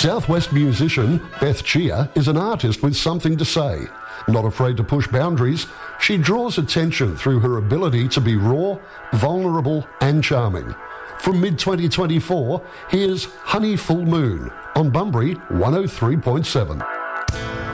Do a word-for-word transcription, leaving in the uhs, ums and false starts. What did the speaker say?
Southwest musician Beth Chia is an artist with something to say. Not afraid to push boundaries, she draws attention through her ability to be raw, vulnerable and charming. From mid twenty twenty-four, here's Honey Full Moon on Bunbury one oh three point seven.